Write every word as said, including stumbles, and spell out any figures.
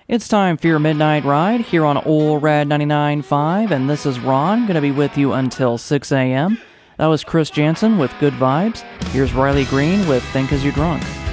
It's time for your midnight ride here on Old Rad ninety-nine point five, and this is Ron, going to be with you until six a.m. That was Chris Jansen with Good Vibes. Here's Riley Green with Think As You're Drunk.